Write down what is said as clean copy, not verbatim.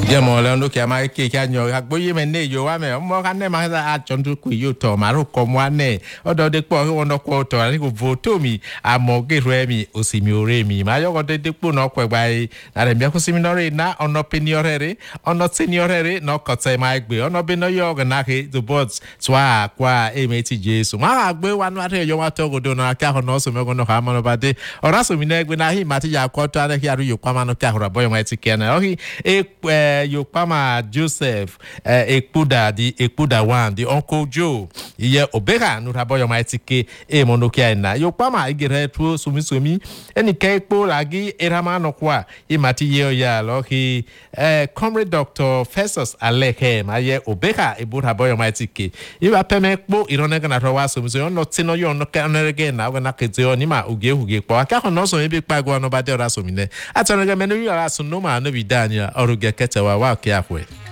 Ujemo le ndo kia ma ke kia nyo agboye me ne yo wa me mo ka ne ma a chondu ku yo to ma ro ko mo ane odo de po wo no ko to ani ko voto mi amo ge re mi osimi ore mi ma yo ko de po no ko gba na re mi ko simi no re na ono peniorere ono seniorere no ko te ma gbe ono be no yo na ke the boards twa kwa e me ti jesu ma agbe wa no ate yo wa to go do no aka ho no so me go no ha mo no ba de ora so mi na gbe na hi ma ti ya ko to ade ki aru yo kwa ma no ka ho boy ma ti ke na ohi Yopama Joseph Ekpuda the Ekpuda one the Uncle Joe iye obera no rabo yo maitike e monokia na Yopama igere tu sumi eni kekpo lagi erama no kwa imati ye ya lo ki comrade Dr. Festus Aleke maye obera ebu rabo yo maitike iba peme kpo irone na rowa sumi no tino yo no ka onerege na we na kete oni ma uge kpo aka no so ebi pagwa no ba de ora so mi ne atonege menu yo ara so no ma no bi dania oruge kete wa kia kwe